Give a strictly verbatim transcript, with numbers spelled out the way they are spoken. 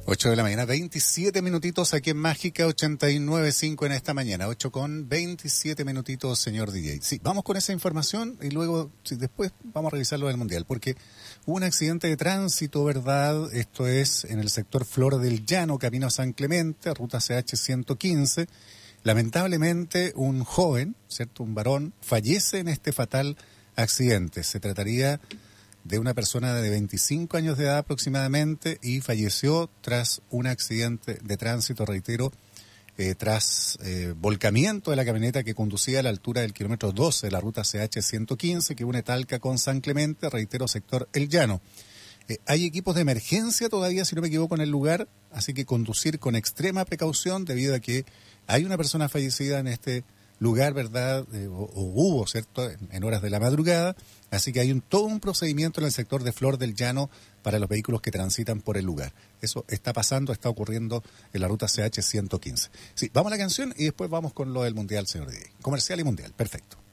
ocho de la mañana, veintisiete minutitos aquí en Mágica ochenta y nueve punto cinco en esta mañana. ocho con veintisiete minutitos, señor D J. Sí, vamos con esa información y luego sí, después vamos a revisar lo del Mundial, porque hubo un accidente de tránsito, ¿verdad? Esto es en el sector Flor del Llano, camino a San Clemente, ruta C H ciento quince. Lamentablemente, un joven, ¿cierto? Un varón, fallece en este fatal accidente. Se trataría de una persona de veinticinco años de edad aproximadamente y falleció tras un accidente de tránsito, reitero, eh, tras eh, volcamiento de la camioneta que conducía a la altura del kilómetro doce de la ruta C H ciento quince que une Talca con San Clemente, reitero, sector El Llano. Eh, hay equipos de emergencia todavía, si no me equivoco, en el lugar, así que conducir con extrema precaución debido a que hay una persona fallecida en este lugar, ¿verdad? Eh, o, o hubo, ¿cierto?, en, en horas de la madrugada. Así que hay un, todo un procedimiento en el sector de Flor del Llano para los vehículos que transitan por el lugar. Eso está pasando, está ocurriendo en la ruta C H ciento quince. Sí, vamos a la canción y después vamos con lo del Mundial, señor D J. Comercial y Mundial, perfecto.